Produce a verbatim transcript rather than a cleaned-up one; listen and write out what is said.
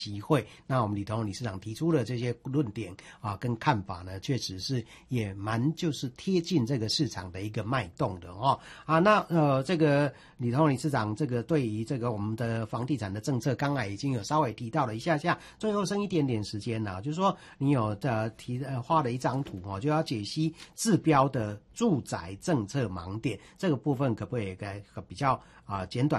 机会。那我们李同理事长提出的这些论点啊跟看法呢，确实是也蛮就是贴近这个市场的一个脉动的哦啊。那呃这个李同理事长这个对于这个我们的房地产的政策，刚才已经有稍微提到了一下下，最后剩一点点时间了，就是说你有呃提呃画了一张图哦，就要解析治标的住宅政策盲点，这个部分可不可以给比较啊简短